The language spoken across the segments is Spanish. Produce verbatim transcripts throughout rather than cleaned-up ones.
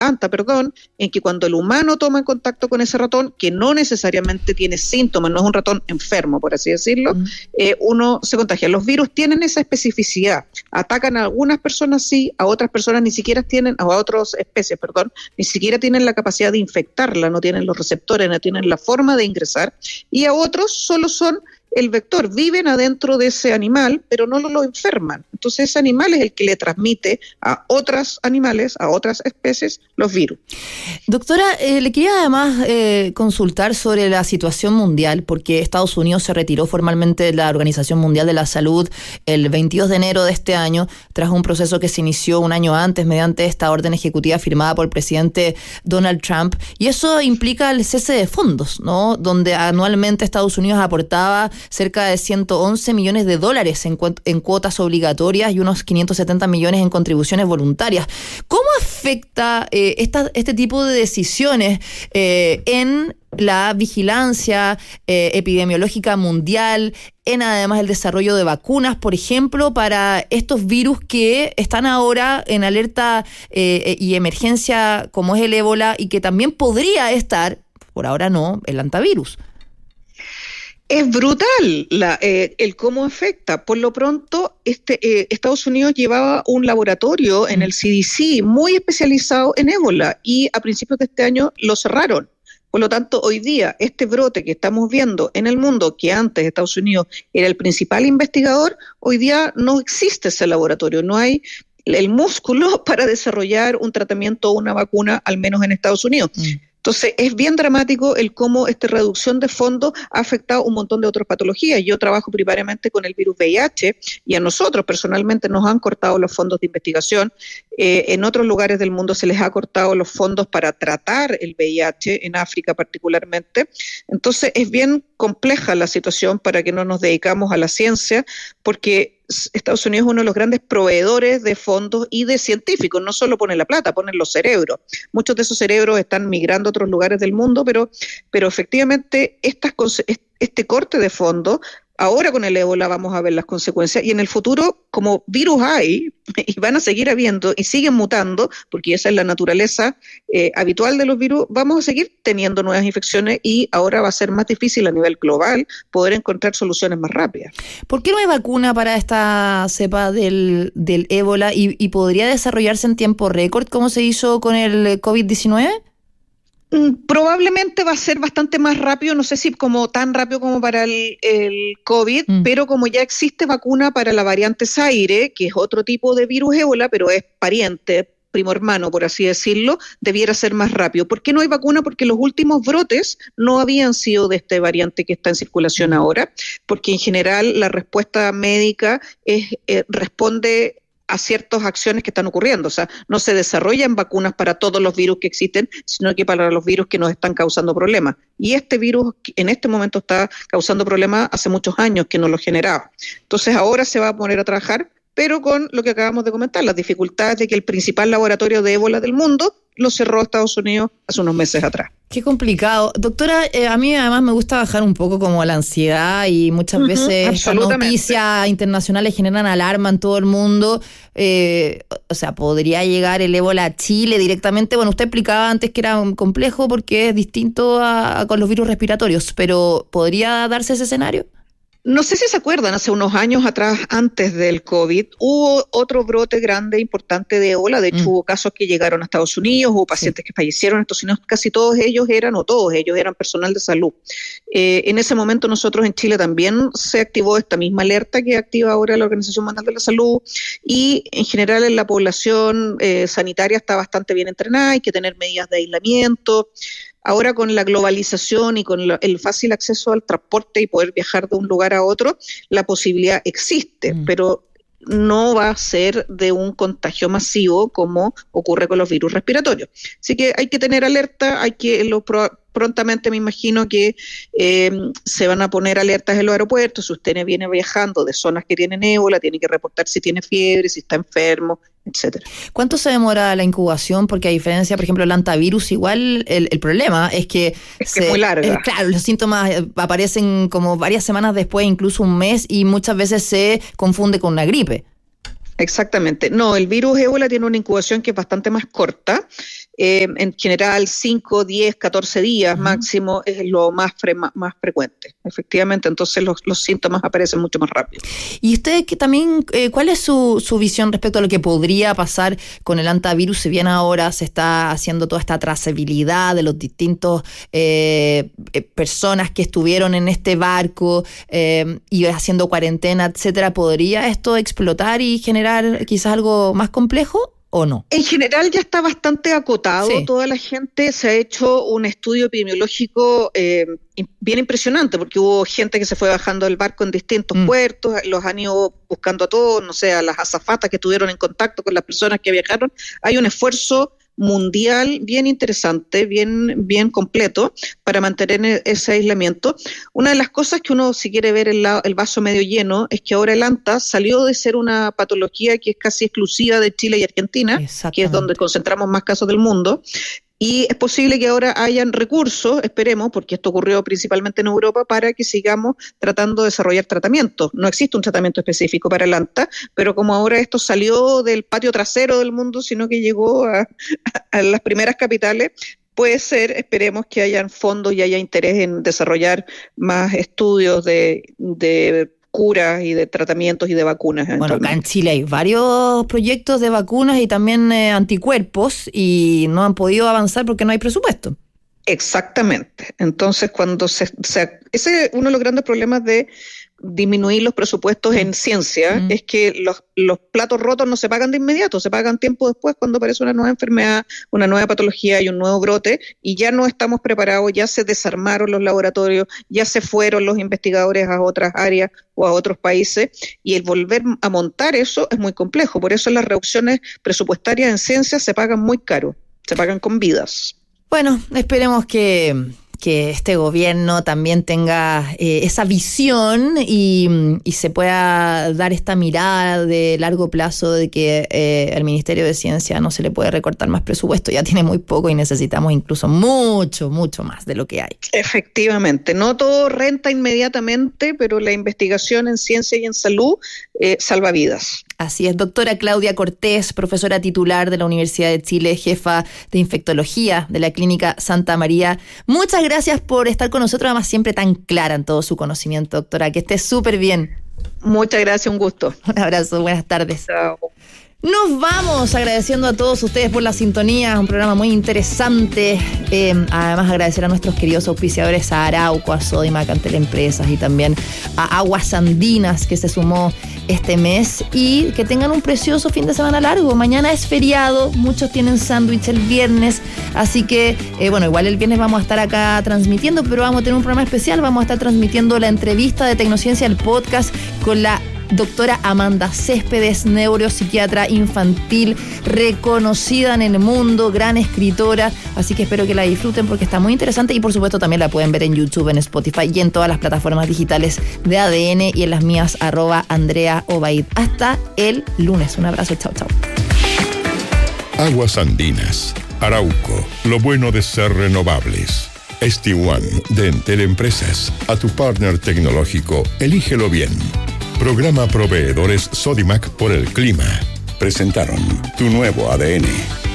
levanta, perdón, en que cuando el humano toma en contacto con ese ratón, que no necesariamente tiene síntomas, no es un ratón enfermo, por así decirlo, mm. eh, uno se contagia. Los virus tienen esa especificidad, atacan a algunas personas sí, a otras personas ni siquiera tienen, a otras especies, perdón, ni siquiera tienen la capacidad de infectarla, no tienen los receptores, no tienen la forma de ingresar, y a otros solo son el vector, viven adentro de ese animal, pero no lo, lo enferman. Entonces ese animal es el que le transmite a otros animales, a otras especies, los virus. Doctora, eh, le quería además eh, consultar sobre la situación mundial, porque Estados Unidos se retiró formalmente de la Organización Mundial de la Salud el veintidós de enero de este año, tras un proceso que se inició un año antes mediante esta orden ejecutiva firmada por el presidente Donald Trump, y eso implica el cese de fondos, ¿no? Donde anualmente Estados Unidos aportaba cerca de ciento once millones de dólares en, cu- en cuotas obligatorias y unos quinientos setenta millones en contribuciones voluntarias. ¿Cómo afecta eh, esta, este tipo de decisiones eh, en la vigilancia eh, epidemiológica mundial, en además el desarrollo de vacunas, por ejemplo, para estos virus que están ahora en alerta eh, y emergencia como es el ébola y que también podría estar, por ahora no, el hantavirus? Es brutal la, eh, el cómo afecta. Por lo pronto, este, eh, Estados Unidos llevaba un laboratorio en el C D C muy especializado en ébola y a principios de este año lo cerraron. Por lo tanto, hoy día, este brote que estamos viendo en el mundo, que antes Estados Unidos era el principal investigador, hoy día no existe ese laboratorio, no hay el músculo para desarrollar un tratamiento o una vacuna, al menos en Estados Unidos. Mm. Entonces, es bien dramático el cómo esta reducción de fondos ha afectado un montón de otras patologías. Yo trabajo primariamente con el virus V I H y a nosotros personalmente nos han cortado los fondos de investigación. Eh, en otros lugares del mundo se les ha cortado los fondos para tratar el V I H, en África particularmente. Entonces, es bien compleja la situación para que no nos dedicamos a la ciencia, porque Estados Unidos es uno de los grandes proveedores de fondos y de científicos. No solo ponen la plata, ponen los cerebros. Muchos de esos cerebros están migrando a otros lugares del mundo, pero, pero efectivamente estas, este corte de fondos, ahora con el ébola vamos a ver las consecuencias, y en el futuro, como virus hay, y van a seguir habiendo, y siguen mutando, porque esa es la naturaleza eh, habitual de los virus, vamos a seguir teniendo nuevas infecciones, y ahora va a ser más difícil a nivel global poder encontrar soluciones más rápidas. ¿Por qué no hay vacuna para esta cepa del, del ébola, y, y podría desarrollarse en tiempo récord, como se hizo con el covid diecinueve? Probablemente va a ser bastante más rápido, no sé si como tan rápido como para el, el COVID, mm. pero como ya existe vacuna para la variante Zaire, que es otro tipo de virus ébola, pero es pariente, primo hermano, por así decirlo, debiera ser más rápido. ¿Por qué no hay vacuna? Porque los últimos brotes no habían sido de esta variante que está en circulación ahora, porque en general la respuesta médica es, eh, responde a ciertas acciones que están ocurriendo. O sea, no se desarrollan vacunas para todos los virus que existen, sino que para los virus que nos están causando problemas. Y este virus en este momento está causando problemas hace muchos años que no lo generaba. Entonces ahora se va a poner a trabajar, pero con lo que acabamos de comentar, las dificultades de que el principal laboratorio de ébola del mundo lo cerró Estados Unidos hace unos meses atrás. Qué complicado. Doctora, eh, a mí además me gusta bajar un poco como la ansiedad y muchas uh-huh, veces estas noticias internacionales generan alarma en todo el mundo. Eh, o sea, ¿podría llegar el ébola a Chile directamente? Bueno, usted explicaba antes que era complejo porque es distinto a, a con los virus respiratorios, pero ¿podría darse ese escenario? No sé si se acuerdan, hace unos años atrás, antes del COVID, hubo otro brote grande, importante de ébola. De hecho, mm. hubo casos que llegaron a Estados Unidos, hubo pacientes sí. que fallecieron en Estados Unidos. Casi todos ellos eran, o todos ellos eran personal de salud. Eh, en ese momento nosotros en Chile también se activó esta misma alerta que activa ahora la Organización Mundial de la Salud, y en general en la población eh, sanitaria está bastante bien entrenada, hay que tener medidas de aislamiento. Ahora con la globalización y con la, el fácil acceso al transporte y poder viajar de un lugar a otro, la posibilidad existe, mm. pero no va a ser de un contagio masivo como ocurre con los virus respiratorios. Así que hay que tener alerta, hay que lo pro, prontamente me imagino que eh, se van a poner alertas en los aeropuertos. Si usted viene viajando de zonas que tienen ébola, tiene que reportar si tiene fiebre, si está enfermo, etcétera. ¿Cuánto se demora la incubación? Porque a diferencia, por ejemplo, del hantavirus, igual el, el problema es que, es, se, que es muy larga. Eh, claro, los síntomas aparecen como varias semanas después, incluso un mes, y muchas veces se confunde con una gripe. Exactamente. No, el virus ébola tiene una incubación que es bastante más corta. eh, en general cinco, diez, catorce días uh-huh. máximo es lo más, fre- más frecuente, efectivamente, entonces los, los síntomas aparecen mucho más rápido. Y usted que también, eh, ¿cuál es su, su visión respecto a lo que podría pasar con el hantavirus? Si bien ahora se está haciendo toda esta trazabilidad de los distintos eh, eh, personas que estuvieron en este barco eh, y haciendo cuarentena, etcétera, ¿podría esto explotar y generar quizás algo más complejo o no? En general ya está bastante acotado, sí. Toda la gente se ha hecho un estudio epidemiológico eh, bien impresionante, porque hubo gente que se fue bajando del barco en distintos mm. puertos, los han ido buscando a todos, no sé, a las azafatas que estuvieron en contacto con las personas que viajaron. Hay un esfuerzo mundial bien interesante, bien, bien completo para mantener ese aislamiento. Una de las cosas que uno, si quiere ver el, el vaso medio lleno, es que ahora el ANTA salió de ser una patología que es casi exclusiva de Chile y Argentina, que es donde concentramos más casos del mundo, y es posible que ahora hayan recursos, esperemos, porque esto ocurrió principalmente en Europa, para que sigamos tratando de desarrollar tratamientos. No existe un tratamiento específico para el ANTA, pero como ahora esto salió del patio trasero del mundo, sino que llegó a, a las primeras capitales, puede ser, esperemos que hayan fondos y haya interés en desarrollar más estudios de, de curas y de tratamientos y de vacunas. Bueno, acá en Chile hay varios proyectos de vacunas y también eh, anticuerpos y no han podido avanzar porque no hay presupuesto. Exactamente. Entonces, cuando se, se ese es uno de los grandes problemas de disminuir los presupuestos en ciencia, mm. es que los, los platos rotos no se pagan de inmediato, se pagan tiempo después cuando aparece una nueva enfermedad, una nueva patología y un nuevo brote, y ya no estamos preparados, ya se desarmaron los laboratorios, ya se fueron los investigadores a otras áreas o a otros países, y el volver a montar eso es muy complejo. Por eso las reducciones presupuestarias en ciencia se pagan muy caro, se pagan con vidas. Bueno, esperemos que... que este gobierno también tenga eh, esa visión y, y se pueda dar esta mirada de largo plazo de que eh, al Ministerio de Ciencia no se le puede recortar más presupuesto, ya tiene muy poco y necesitamos incluso mucho, mucho más de lo que hay. Efectivamente, no todo renta inmediatamente, pero la investigación en ciencia y en salud eh, salva vidas. Así es, doctora Claudia Cortés, profesora titular de la Universidad de Chile, jefa de infectología de la Clínica Santa María. Muchas gracias por estar con nosotros, además siempre tan clara en todo su conocimiento, doctora. Que esté súper bien. Muchas gracias, un gusto. Un abrazo, buenas tardes. Chao. Nos vamos agradeciendo a todos ustedes por la sintonía, un programa muy interesante. Eh, además agradecer a nuestros queridos auspiciadores, a Arauco, a Sodimac, Antel Empresas y también a Aguas Andinas, que se sumó este mes, y que tengan un precioso fin de semana largo. Mañana es feriado, muchos tienen sándwich el viernes, así que, eh, bueno, igual el viernes vamos a estar acá transmitiendo, pero vamos a tener un programa especial, vamos a estar transmitiendo la entrevista de Tecnociencia, el podcast, con la doctora Amanda Céspedes, neuropsiquiatra infantil, reconocida en el mundo, gran escritora, así que espero que la disfruten porque está muy interesante y por supuesto también la pueden ver en YouTube, en Spotify y en todas las plataformas digitales de A D N y en las mías, arroba Andrea Obaid. Hasta el lunes. Un abrazo, chao, chao. Aguas Andinas, Arauco, lo bueno de ser renovables. S T uno de Entel Empresas, a tu partner tecnológico, elígelo bien. Programa Proveedores Sodimac por el Clima. Presentaron tu nuevo A D N.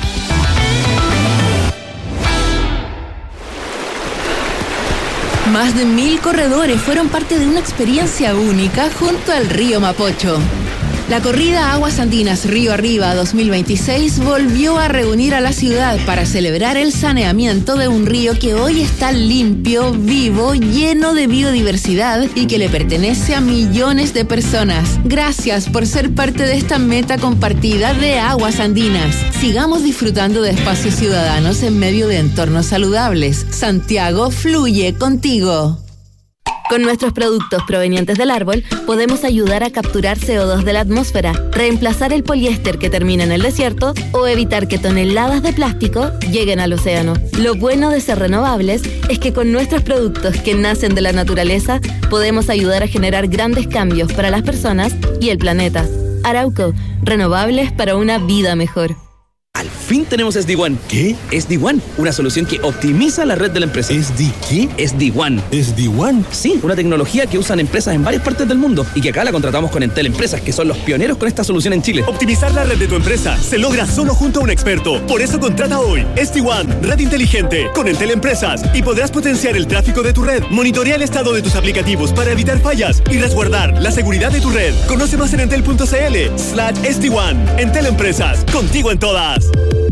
Más de mil corredores fueron parte de una experiencia única junto al río Mapocho. La corrida Aguas Andinas Río Arriba dos mil veintiséis volvió a reunir a la ciudad para celebrar el saneamiento de un río que hoy está limpio, vivo, lleno de biodiversidad y que le pertenece a millones de personas. Gracias por ser parte de esta meta compartida de Aguas Andinas. Sigamos disfrutando de espacios ciudadanos en medio de entornos saludables. Santiago fluye contigo. Con nuestros productos provenientes del árbol, podemos ayudar a capturar C O dos de la atmósfera, reemplazar el poliéster que termina en el desierto o evitar que toneladas de plástico lleguen al océano. Lo bueno de ser renovables es que con nuestros productos que nacen de la naturaleza, podemos ayudar a generar grandes cambios para las personas y el planeta. Arauco, renovables para una vida mejor. Al fin tenemos S D WAN. ¿Qué? S D WAN, una solución que optimiza la red de la empresa. ¿S D qué? S D WAN. ¿S D WAN? Sí, una tecnología que usan empresas en varias partes del mundo y que acá la contratamos con Entel Empresas, que son los pioneros con esta solución en Chile. Optimizar la red de tu empresa se logra solo junto a un experto. Por eso contrata hoy S D WAN, red inteligente, con Entel Empresas, y podrás potenciar el tráfico de tu red. Monitorea el estado de tus aplicativos para evitar fallas y resguardar la seguridad de tu red. Conoce más en entel.cl slash S D WAN. Entel Empresas, contigo en todas.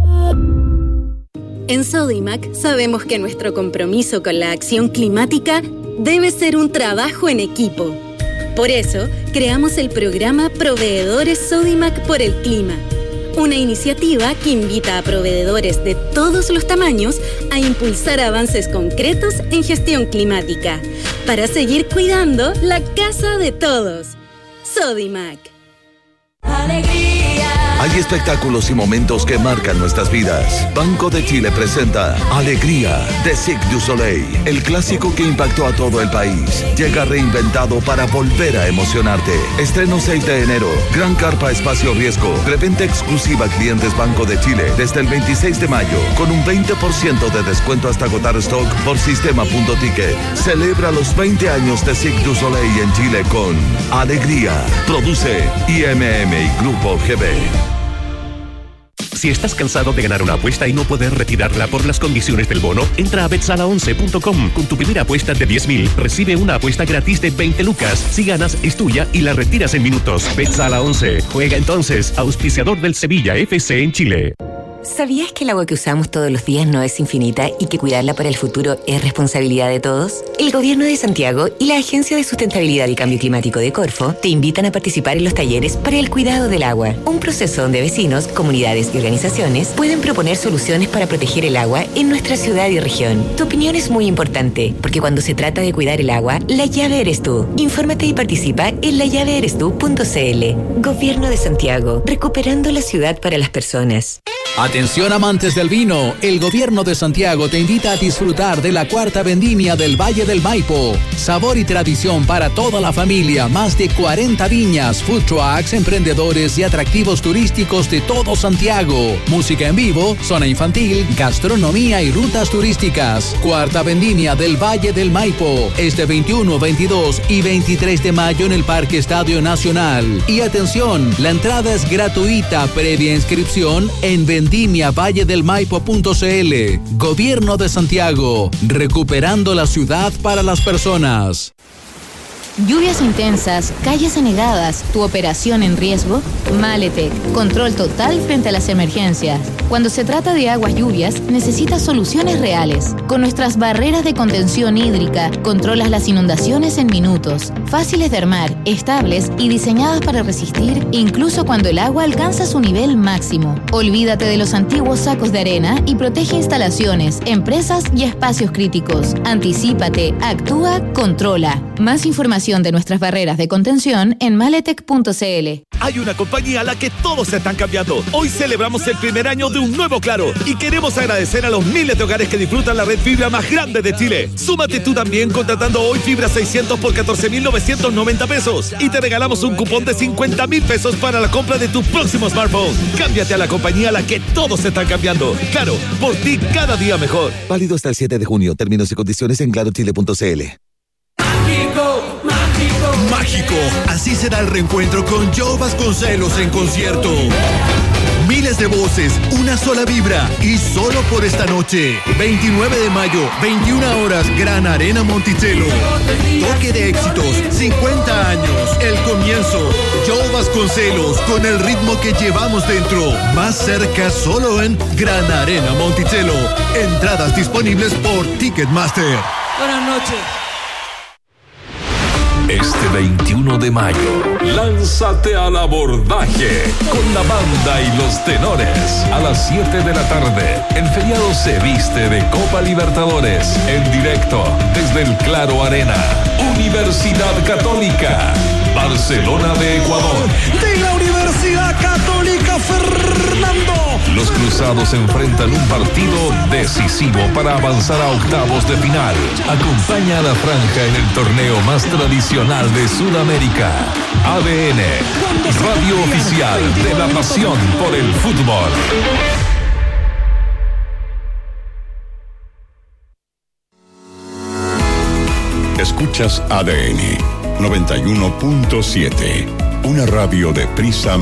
En Sodimac sabemos que nuestro compromiso con la acción climática debe ser un trabajo en equipo. Por eso, creamos el programa Proveedores Sodimac por el Clima, una iniciativa que invita a proveedores de todos los tamaños a impulsar avances concretos en gestión climática, para seguir cuidando la casa de todos. Sodimac. ¡Alegría! Hay espectáculos y momentos que marcan nuestras vidas. Banco de Chile presenta Alegría de Cirque du Soleil, el clásico que impactó a todo el país. Llega reinventado para volver a emocionarte. Estreno seis de enero. Gran carpa espacio riesgo. Preventa exclusiva a clientes Banco de Chile desde el veintiséis de mayo, con un veinte por ciento de descuento hasta agotar stock por sistema.ticket. Celebra los veinte años de Cirque du Soleil en Chile con Alegría. Produce I M M y Grupo G B. Si estás cansado de ganar una apuesta y no poder retirarla por las condiciones del bono, entra a bet sala once punto com. Con tu primera apuesta de diez mil, recibe una apuesta gratis de veinte lucas. Si ganas, es tuya y la retiras en minutos. Bet-Sala once. Juega entonces, auspiciador del Sevilla F C en Chile. ¿Sabías que el agua que usamos todos los días no es infinita y que cuidarla para el futuro es responsabilidad de todos? El Gobierno de Santiago y la Agencia de Sustentabilidad y Cambio Climático de Corfo te invitan a participar en los talleres para el cuidado del agua, un proceso donde vecinos, comunidades y organizaciones pueden proponer soluciones para proteger el agua en nuestra ciudad y región. Tu opinión es muy importante, porque cuando se trata de cuidar el agua, la llave eres tú. Infórmate y participa en la llave eres tú punto c l. Gobierno de Santiago, recuperando la ciudad para las personas. Atención amantes del vino, el Gobierno de Santiago te invita a disfrutar de la cuarta vendimia del Valle del Maipo. Sabor y tradición para toda la familia, más de cuarenta viñas, food trucks, emprendedores y atractivos turísticos de todo Santiago. Música en vivo, zona infantil, gastronomía y rutas turísticas. Cuarta vendimia del Valle del Maipo, este veintiuno, veintidós y veintitrés de mayo en el Parque Estadio Nacional. Y atención, la entrada es gratuita previa inscripción en vendimia valle del maipo punto c l. Gobierno de Santiago, recuperando la ciudad para las personas. Lluvias intensas, calles anegadas, tu operación en riesgo. Maletec, control total frente a las emergencias. Cuando se trata de aguas lluvias, necesitas soluciones reales. Con nuestras barreras de contención hídrica, controlas las inundaciones en minutos. Fáciles de armar, estables y diseñadas para resistir incluso cuando el agua alcanza su nivel máximo. Olvídate de los antiguos sacos de arena y protege instalaciones, empresas y espacios críticos. Anticípate, actúa, controla. Más información de nuestras barreras de contención en maletec punto c l. Hay una compañía a la que todos se están cambiando. Hoy celebramos el primer año de un nuevo Claro y queremos agradecer a los miles de hogares que disfrutan la red fibra más grande de Chile. Súmate tú también contratando hoy fibra seiscientos por catorce mil novecientos noventa pesos y te regalamos un cupón de cincuenta mil pesos para la compra de tu próximo smartphone. Cámbiate a la compañía a la que todos se están cambiando. Claro, por ti cada día mejor. Válido hasta el siete de junio. Términos y condiciones en claro chile punto c l. Mágico, así será el reencuentro con Joe Vasconcelos en concierto. Miles de voces, una sola vibra y solo por esta noche. veintinueve de mayo, veintiuna horas, Gran Arena Monticello. Toque de éxitos, cincuenta años, el comienzo. Joe Vasconcelos con el ritmo que llevamos dentro. Más cerca solo en Gran Arena Monticello. Entradas disponibles por Ticketmaster. Buenas noches. Este veintiuno de mayo, lánzate al abordaje con la banda y los tenores. A las siete de la tarde, el feriado se viste de Copa Libertadores. En directo, desde el Claro Arena. Universidad Católica, Barcelona de Ecuador. De la Universidad Católica, Fernando. Los cruzados enfrentan un partido decisivo para avanzar a octavos de final. Acompaña a la franja en el torneo más tradicional de Sudamérica. A D N, radio oficial de la pasión por el fútbol. Escuchas A D N noventa y uno punto siete, una radio de Prisa